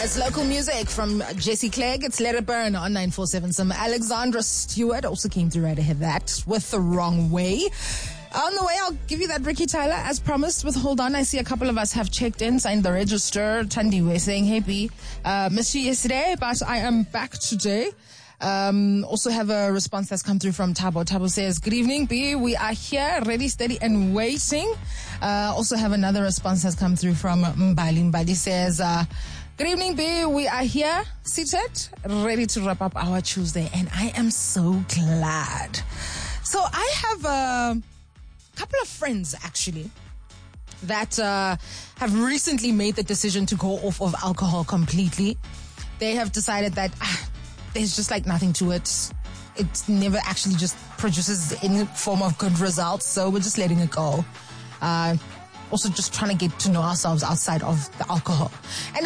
It's local music from Jesse Clegg. It's Let It Burn on 947. Some Alexandra Stewart also came through right ahead of that with The Wrong Way. On the way, I'll give you that Ricky Tyler as promised with Hold On. I see a couple of us have checked in, signed the register. Tandi, we're saying, hey B, missed you yesterday, but I am back today. Also have a response that's come through from Tabo. Tabo says, good evening, B. We are here, ready, steady, and waiting. Also have another response that's come through from Mbali. Mbali says, good evening, B. We are here, seated, ready to wrap up our Tuesday, and I am so glad. So I have a couple of friends, actually, that have recently made the decision to go off of alcohol completely. They have decided that there's just like nothing to it. It never actually just produces any form of good results, so we're just letting it go. Also just trying to get to know ourselves outside of the alcohol. And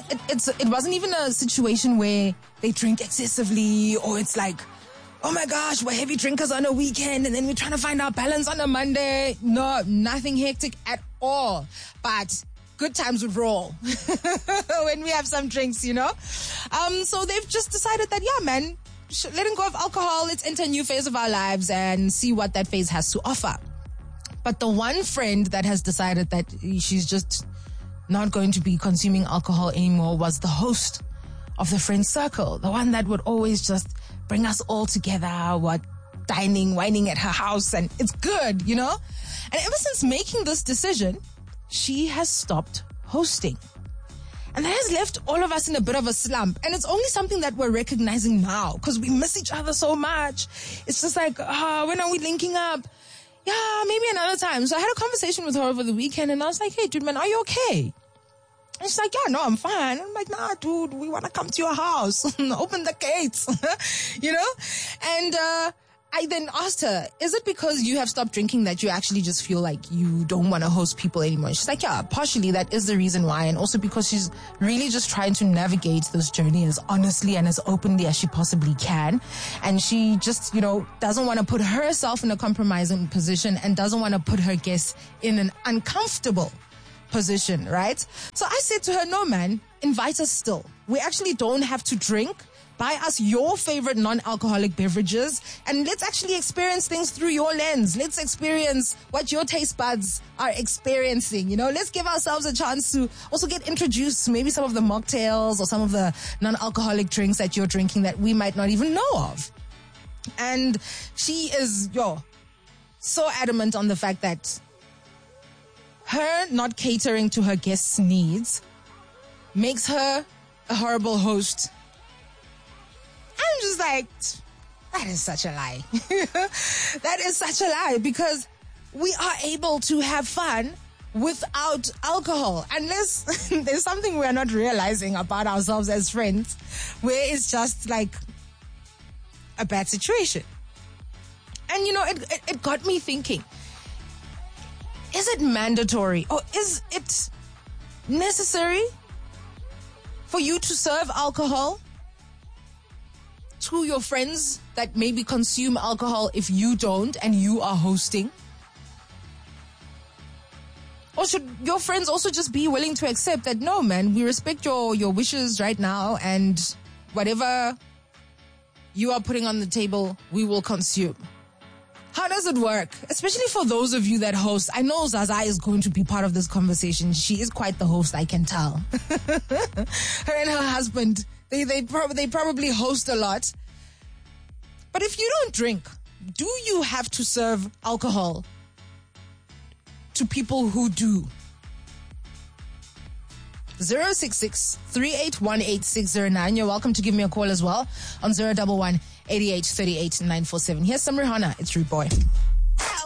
it wasn't even a situation where they drink excessively, or it's like, oh my gosh, we're heavy drinkers on a weekend and then we're trying to find our balance on a Monday. No, nothing hectic at all. But good times would roll when we have some drinks, you know? So they've just decided that, yeah, man, letting go of alcohol, let's enter a new phase of our lives and see what that phase has to offer. But the one friend that has decided that she's just not going to be consuming alcohol anymore was the host of the friend circle, the one that would always just bring us all together, dining, whining at her house, and it's good, you know? And ever since making this decision, she has stopped hosting. And that has left all of us in a bit of a slump. And it's only something that we're recognizing now because we miss each other so much. It's just like, when are we linking up? Yeah, maybe another time. So I had a conversation with her over the weekend and I was like, hey, dude, man, are you okay? And she's like, yeah, no, I'm fine. I'm like, nah, dude, we want to come to your house. Open the gates, you know? And I then asked her, is it because you have stopped drinking that you actually just feel like you don't want to host people anymore? She's like, yeah, partially that is the reason why. And also because she's really just trying to navigate this journey as honestly and as openly as she possibly can. And she just, you know, doesn't want to put herself in a compromising position and doesn't want to put her guests in an uncomfortable position, right? So I said to her, no, man, invite us still. We actually don't have to drink. Buy us your favorite non-alcoholic beverages and let's actually experience things through your lens. Let's experience what your taste buds are experiencing. You know, let's give ourselves a chance to also get introduced to maybe some of the mocktails or some of the non-alcoholic drinks that you're drinking that we might not even know of. And she is, so adamant on the fact that her not catering to her guests' needs makes her a horrible host. I'm just like, that is such a lie. That is such a lie because we are able to have fun without alcohol. Unless there's something we're not realizing about ourselves as friends where it's just like a bad situation. And you know, it got me thinking, is it mandatory or is it necessary for you to serve alcohol to your friends that maybe consume alcohol if you don't and you are hosting? Or should your friends also just be willing to accept that, no, man, we respect your wishes right now and whatever you are putting on the table, we will consume? How does it work? Especially for those of you that host. I know Zaza is going to be part of this conversation. She is quite the host, I can tell. Her and her husband, they probably host a lot. But if you don't drink, do you have to serve alcohol to people who do? 066-3818-609. You're welcome to give me a call as well on 011-8838-947. Here's some Rihanna. It's Rude Boy.